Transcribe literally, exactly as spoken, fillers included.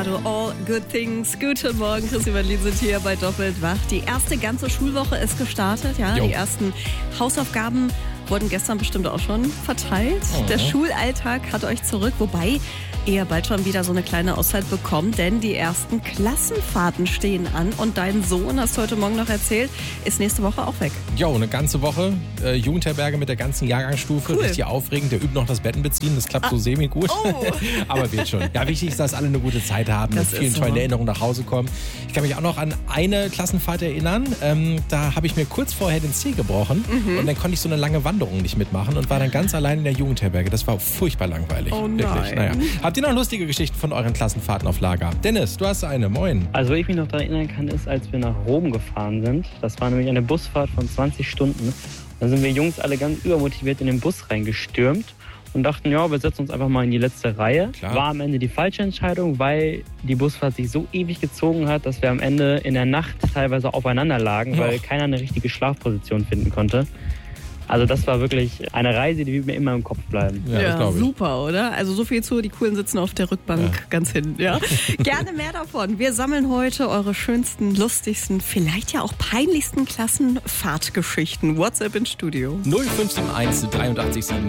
All good things. Guten Morgen, Chrissy Berlin sind hier bei Doppelt wach. Die erste ganze Schulwoche ist gestartet. Ja, Jo. die ersten Hausaufgaben wurden gestern bestimmt auch schon verteilt. Oh. Der Schulalltag hat euch zurück, wobei ihr bald schon wieder so eine kleine Auszeit bekommt, denn die ersten Klassenfahrten stehen an. Und dein Sohn, hast du heute Morgen noch erzählt, ist nächste Woche auch weg. Jo, eine ganze Woche. Äh, Jugendherberge mit der ganzen Jahrgangsstufe. Cool. Richtig aufregend. Der übt noch das Betten beziehen. Das klappt so semi-gut. Oh. Aber wird schon. Ja, wichtig ist, dass alle eine gute Zeit haben, Das mit vielen ist so. tollen Erinnerungen nach Hause kommen. Ich kann mich auch noch an eine Klassenfahrt erinnern. Ähm, da habe ich mir kurz vorher den Zeh gebrochen. Mhm. Und dann konnte ich so eine lange Wanderung nicht mitmachen und war dann ganz allein in der Jugendherberge. Das war furchtbar langweilig. Oh Wirklich. nein. Naja. Habt ihr noch lustige Geschichten von euren Klassenfahrten auf Lager? Dennis, du hast eine. Moin. Also, wo ich mich noch daran erinnern kann, ist, als wir nach Rom gefahren sind. Das war nämlich eine Busfahrt von zwanzig Stunden. Da sind wir Jungs alle ganz übermotiviert in den Bus reingestürmt und dachten, ja, wir setzen uns einfach mal in die letzte Reihe. Klar. War am Ende die falsche Entscheidung, weil die Busfahrt sich so ewig gezogen hat, dass wir am Ende in der Nacht teilweise aufeinander lagen, weil Och. keiner eine richtige Schlafposition finden konnte. Also das war wirklich eine Reise, die wird mir immer im Kopf bleiben. Ja, das glaub ich. Super, oder? Also so viel zu, die Coolen sitzen auf der Rückbank Ja. ganz hinten, ja? Gerne mehr davon. Wir sammeln heute eure schönsten, lustigsten, vielleicht ja auch peinlichsten Klassenfahrtgeschichten. WhatsApp ins Studio. null fünf sieben eins drei acht sieben